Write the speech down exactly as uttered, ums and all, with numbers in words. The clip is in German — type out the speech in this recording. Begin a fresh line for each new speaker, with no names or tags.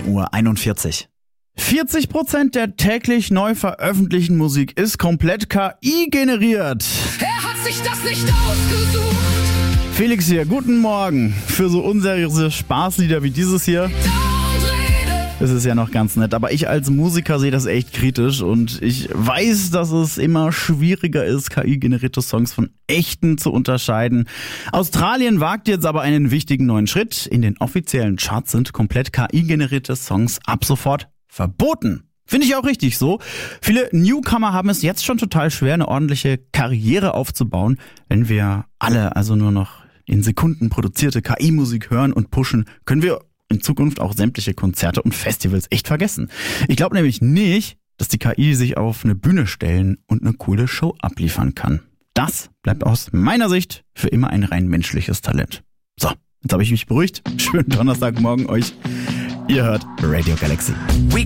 Uhr einundvierzig. vierzig Prozent der täglich neu veröffentlichten Musik ist komplett K I generiert.
Er hat sich das nicht ausgesucht.
Felix hier, guten Morgen. Für so unseriöse Spaßlieder wie dieses hier ist es ja noch ganz nett. Aber ich als Musiker sehe das echt kritisch und ich weiß, dass es immer schwieriger ist, K I-generierte Songs von echten zu unterscheiden. Australien wagt jetzt aber einen wichtigen neuen Schritt. In den offiziellen Charts sind komplett K I-generierte Songs ab sofort verboten. Finde ich auch richtig so. Viele Newcomer haben es jetzt schon total schwer, eine ordentliche Karriere aufzubauen, wenn wir alle also nur noch in Sekunden produzierte K I-Musik hören und pushen, können wir in Zukunft auch sämtliche Konzerte und Festivals echt vergessen. Ich glaube nämlich nicht, dass die K I sich auf eine Bühne stellen und eine coole Show abliefern kann. Das bleibt aus meiner Sicht für immer ein rein menschliches Talent. So, jetzt habe ich mich beruhigt. Schönen Donnerstagmorgen euch. Ihr hört Radio Galaxy.